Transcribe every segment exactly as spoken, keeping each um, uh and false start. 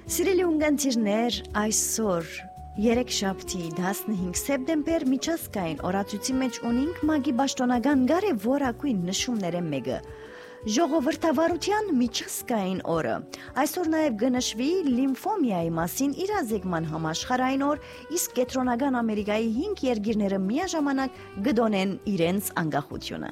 Սիրելի ունգընտիրներ, այսօր երեքշաբթի տասնհինգ սեպտեմբեր միջազգային օրացույցի մեջ ունենք մագի պաշտոնական կարևորագույն նշումները մեկը ժողովրդավարության միջազգային օրը։ Այսօր նաև կնշվի լիմֆոմիայի մասին իրազեկման համաշխարհային օր, իսկ Կենտրոնական Ամերիկայի հինգ երկիրները միաժամանակ կդոնեն իրենց անկախությունը։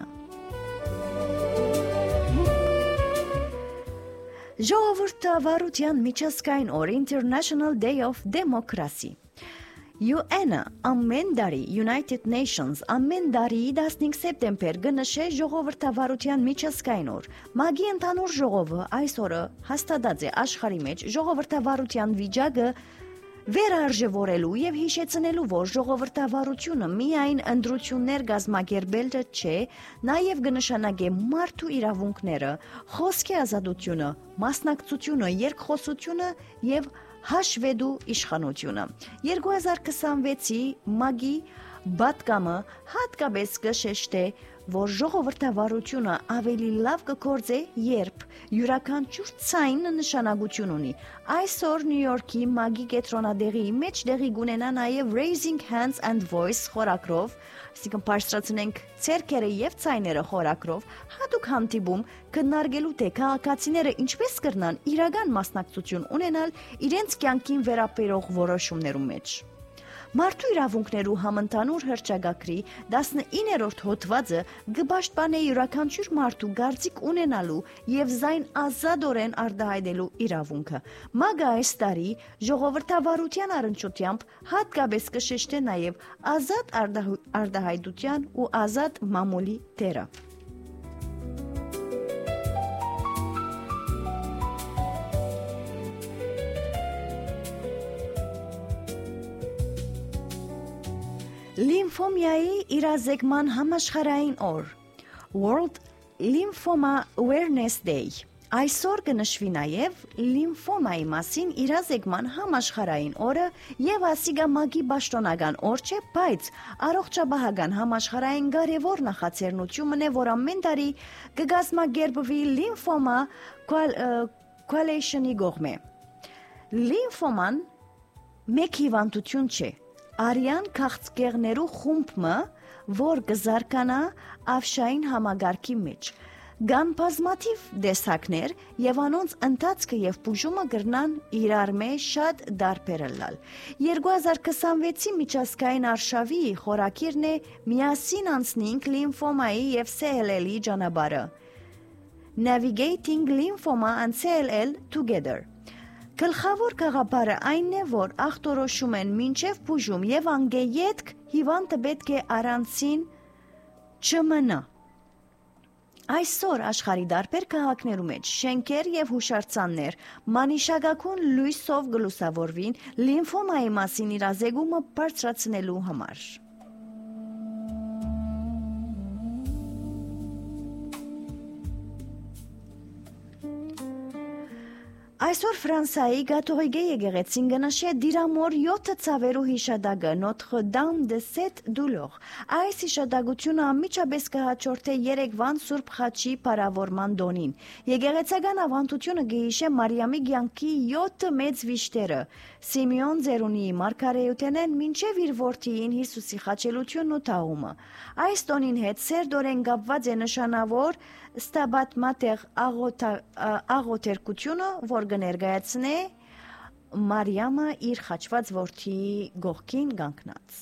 Ժողովրդավարության միջազգային օր International Day of Democracy յու էն-ը ամեն տարի United Nations ամեն տարի տասնհինգ սեպտեմբեր կնշե ժողովրդավարության միջազգային օր։ Մագի ընդհանուր ժողովը այս օրը հաստատած է աշխարհի մեջ ժողովրդավարության վիճակը վերարժևորելու եւ հիշեցնելու, որ ժողովրդավարությունը միայն ընտրություններ կազմակերպելը չէ, նաեւ կնշանակե մարդու իրավունքները, խոսքի ազատությունը, մասնակցությունը, երկխոսությունը եւ հաշվետու իշխանությունը։ երկու հազար քսանվեցի մագի բատկամը հատկապես կշեշտե, որ ժողովրդավարությունը ավելի լավ կգործե, երբ յուրաքանչյուր ցայնը նշանակություն ունի։ Այսօր Նյու Յորքի մագի կենտրոնադեղի մեջ տեղի կունենա նաև Raising Hands and Voice խորագրով, այսինքն բարձրացնենք ցերկերը եւ ցայները խորագրով, հատուկ հանդիպում քննարկելու թե քաղաքացիները ինչպես կրնան իրական մասնակցություն ունենալ իրենց կյանքին վերաբերող որոշումներում մեջ։ Մարդու իրավունքներու համընդհանուր հռչակագրի տասնիններորդ հոդվածը կպաշտպանե յուրաքանչյուր մարդու կարծիք ունենալու եւ զայն ազատորեն արտահայտելու իրավունքը։ Մագը այս տարի ժողովրդավարության առնչությամբ հատկապես կշեշտե նաեւ ազատ արտահայտության ու ազատ մամուլի դերը։ Լիմֆոմիայի իրազեկման համաշխարհային օր World Lymphoma Awareness Day Այսօր կնշվի նաև լիմֆոմայի մասին իրազեկման համաշխարհային օրը եւ ասիգա մագի պաշտոնական օր չէ, բայց առողջապահական համաշխարհային կարևոր նախաձեռնությունն է, որ ամեն տարի կկազմակերպվի լիմֆոմա coalition-ի կողմէ։ Լիմֆոման մեկ հիվանդություն չէ, արյան քաղցկեղներու խումբը, որ կզարգանա ավշային համագարքի մեջ։ Կան բազմաթիվ տեսակներ եւ անոնց ընթացքը եւ բուժումը կրնան իրար մեջ շատ տարբերել։ երկու հազար քսանվեցի միջազգային արշավի խորակիրն է միասին անցնենք լիմֆոմայի եւ սի ել էլ-ի ճանապարհը։ Navigating Lymphoma and սի ել էլ Together Գլխավոր գաղափարը այն է, որ ախտորոշում են մինչև բուժում եւ անգեյետք հիվանդը պետք է առանցին չմնա։ Այսօր աշխարհի տարբեր քաղաքներու մեջ շենքեր եւ հուշարձաններ մանիշակագույն լույսով գլուսավորվին լիմֆոմայի մասին իրազեկումը բարձրացնելու համար։ Այսօր Ֆրանսիայի կաթողիկ եկեղեցին կնշե դիրամոր յոթ ցավերու հիշադակը Notre Dame de Sept Douleurs։ Այս հիշադակությունը անմիջապես կհաջորդե երեկվան Սուրբ Խաչի փառավորման տոնին։ Եկեղեցական ավանդությունը կհիշե Մարիամի կյանքի յոթ մեծ վիշտերը՝ Սիմեոն Ձերունիի մարգարեութենեն մինչև իր որդիին Հիսուսի խաչելությունն ու թաղումը։ Այս տոնին հետ սերտորեն կապված է նշանավոր Stabat Mater աղոթերկությունը, որ կներկայացնե Մարիամը իր խաչված որդիի գողքին կանգնած։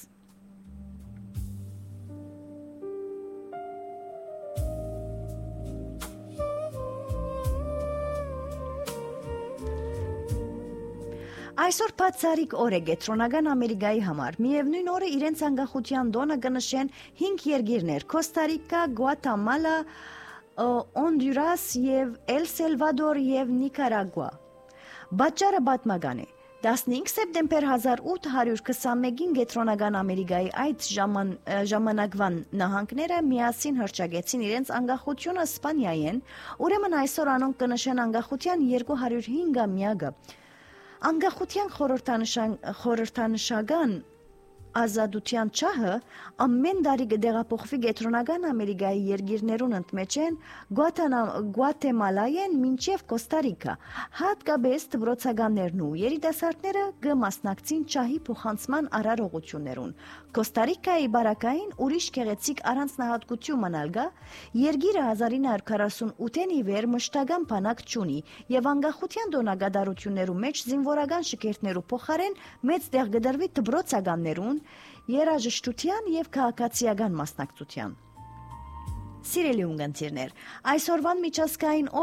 Այսօր բացառիկ օր է Կենտրոնական Ամերիկայի համար։ Միևնույն օրը իրենց անկախության տոնը կնշեն հինգ երկիրներ՝ Կոստա Ռիկա, Գուատեմալա, Հոնդուրաս եւ Էլ Սալվադոր եւ Նիկարագուա։ Բաճարը պատմական է։ տասնհինգ սեպտեմբեր հազար ութ հարյուր քսանմեկին Կենտրոնական Ամերիկայի այդ ժամանակվան նահանգները միասին հռչակեցին իրենց անկախությունը Իսպանիայեն, ուրեմն այսօր անոնք կնշեն անկախության երկու հարյուր հինգամյակը։ Անկախության խորհրդանշական ազատության չահը ամեն տարի կդեղափոխվի Կենտրոնական Ամերիկայի երկիրներուն ընդմեջ են Գուատեմալայեն մինչև Կոստարիկա, հատկապես դպրոցականներն ու երիտասարդները կմասնակցին չահի փոխանցման արարողություններուն։ Կոստարիկայի բարակային ուրիշ գեղեցիկ առանձնահատկություն մնալ գա, երկիրը հազար ինը հարյուր քառասունութ-ին ի վեր մշտական բանակ չունի եւ անկախության տոնակատարություններու մեջ զինվորական շքերթներու փոխարեն մեծ տեղ կդրվի դպրոցականներուն երաժշտության եւ քաղաքացիական մասնակցության։ Սիրելի ունգընտիրներ, այսօրվան միջազգային